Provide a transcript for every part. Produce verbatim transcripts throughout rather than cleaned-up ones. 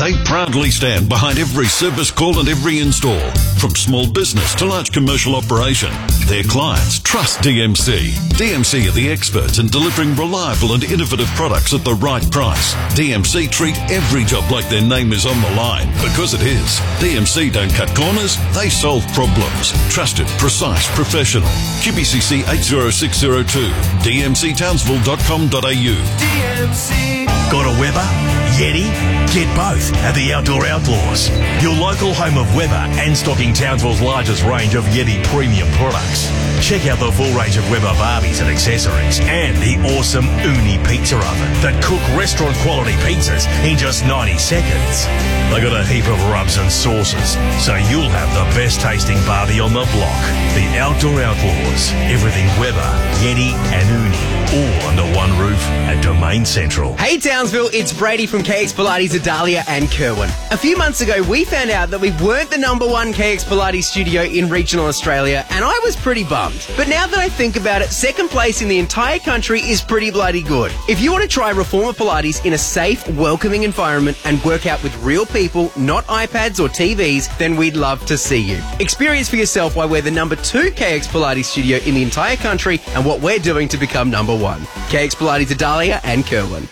They proudly stand behind every service call and every install. From small business to large commercial operation, their clients trust D M C. D M C are the experts in delivering reliable and innovative products at the right price. D M C treat every job like their name is on the line, because it is. D M C don't cut corners, they solve problems. Trusted, precise, professional. Q B C C eight zero six zero two, d m c townsville dot com dot a u. D M C. Got a Weber? Yeti? Get both at the Outdoor Outlaws, your local home of Weber and stocking Townsville's largest range of Yeti premium products. Check out the full range of Weber Barbies and accessories and the awesome Uni pizza oven that cook restaurant quality pizzas in just ninety seconds. They got a heap of rubs and sauces, so you'll have the best tasting barbie on the block. The Outdoor Outlaws, everything Weber, Yeti and Uni, all under one roof at Domain Central. Hey Townsville, it's Brady from K X Pilates Adalia and Kerwin. A few months ago, we found out that we weren't the number one K X Pilates studio in regional Australia, and I was pretty bummed. But now that I think about it, second place in the entire country is pretty bloody good. If you want to try Reformer Pilates in a safe, welcoming environment and work out with real people, not iPads or T Vs, then we'd love to see you. Experience for yourself why we're the number two K X Pilates studio in the entire country and what we're doing to become number one. K X Pilates Adalia and Kerwin.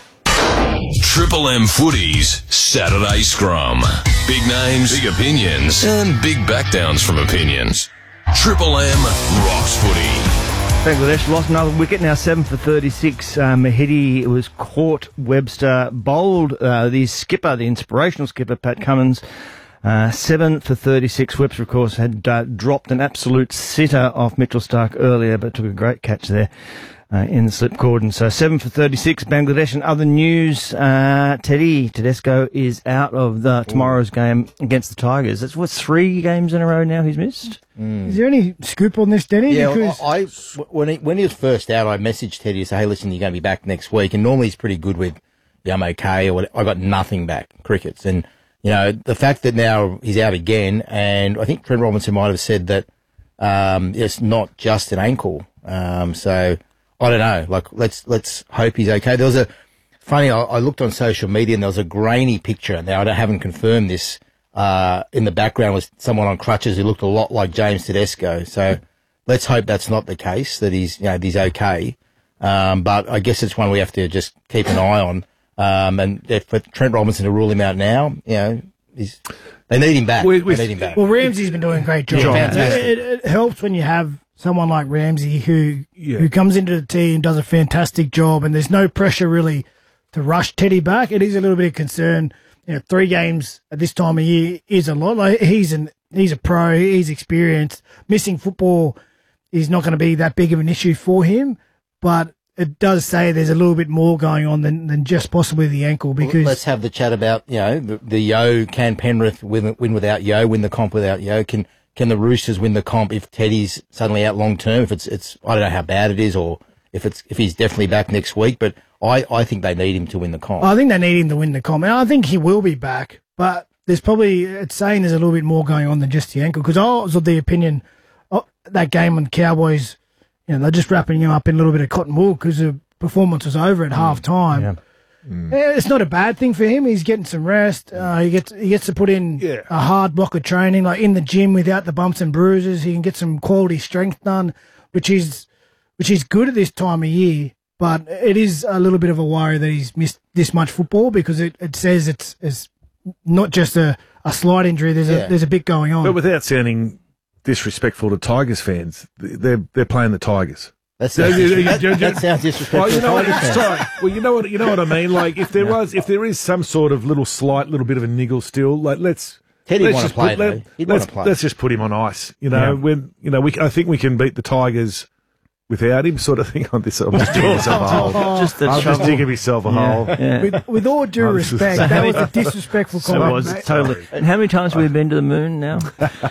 Triple M Footy's Saturday Scrum. Big names, big opinions, and big backdowns from opinions. Triple M rocks footy. Bangladesh lost another wicket, now seven for thirty-six. Uh, Mahidi was caught. Webster bowled uh, the skipper, the inspirational skipper, Pat Cummins, uh, seven for thirty-six. Webster, of course, had uh, dropped an absolute sitter off Mitchell Stark earlier, but took a great catch there. Uh, in the slip cordon. So seven for thirty-six, Bangladesh. And other news, uh, Teddy Tedesco is out of the tomorrow's game against the Tigers. That's what, three games in a row now he's missed? Mm. Is there any scoop on this, Denny? Yeah, because I, I when he when he was first out, I messaged Teddy to say, "Hey, listen, you're going to be back next week." And normally he's pretty good with, yeah, I'm okay, or what, I got nothing back, crickets. And you know, the fact that now he's out again, and I think Trent Robinson might have said that um, it's not just an ankle. Um, so. I don't know. Like, let's let's hope he's okay. There was a funny. I, I looked on social media and there was a grainy picture. Now I don't, haven't confirmed this. Uh, in the background was someone on crutches who looked a lot like James Tedesco. So let's hope that's not the case. That he's you know he's okay. Um, but I guess it's one we have to just keep an eye on. Um, and if for Trent Robinson to rule him out now, you know, he's they need him back. We, we, they need him back. Well, Ramsey's been doing a great job. Yeah, it, it, it helps when you have someone like Ramsey who yeah. who comes into the team, does a fantastic job, and there's no pressure really to rush Teddy back. It is a little bit of concern. You know, three games at this time of year is a lot. Like he's an he's a pro, he's experienced. Missing football is not going to be that big of an issue for him, but it does say there's a little bit more going on than, than just possibly the ankle. Because well, let's have the chat about you know the, the Yo. Can Penrith win, win without Yo? Win the comp without Yo? Can Can the Roosters win the comp if Teddy's suddenly out long term? If it's, it's, I don't know how bad it is, or if it's, if he's definitely back next week. But I, I think they need him to win the comp. I think they need him to win the comp, and I think he will be back. But there's probably it's saying there's a little bit more going on than just the ankle. Because I was of the opinion oh, that game when the Cowboys, you know, they're just wrapping him up in a little bit of cotton wool because the performance was over at mm. half time. Yeah. Mm. It's not a bad thing for him. He's getting some rest. Uh, he gets he gets to put in yeah. a hard block of training, like in the gym without the bumps and bruises. He can get some quality strength done, which is which is good at this time of year. But it is a little bit of a worry that he's missed this much football because it, it says it's it's not just a, a slight injury. There's yeah. a there's a bit going on. But without sounding disrespectful to Tigers fans, they're they're playing the Tigers. That sounds, that, that sounds disrespectful. Well, you know, what, well, you know what you know what I mean. Like if there was, if there is some sort of little slight, little bit of a niggle still, like let's Teddy let's want just to play. Put, let, He'd let's, want to play. let's just put him on ice. You know, yeah. when you know we, I think we can beat the Tigers without him, sort of thing. On this, I'm just digging myself a hole. Just I'm just digging myself a yeah. hole. Yeah. With, with all due respect, that was a disrespectful comment. It was, totally. And how many times have we been to the moon now?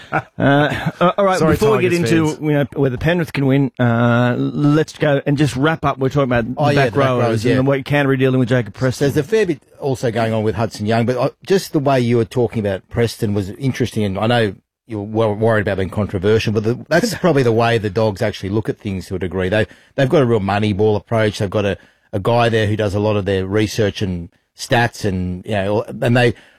uh, all right, Sorry, before Tigers we get into fans. you know, whether Penrith can win, uh, let's go and just wrap up. We're talking about Oh, the yeah, back the back rowers rows, yeah. and the way Canterbury dealing with Jacob So Preston. there's a fair bit also going on with Hudson Young, but uh, just the way you were talking about Preston was interesting, and I know you're wor- worried about being controversial, but the, that's probably the way the Dogs actually look at things to a degree. They, they've got a real money ball approach. They've got a, a guy there who does a lot of their research and stats, and, you know, and they,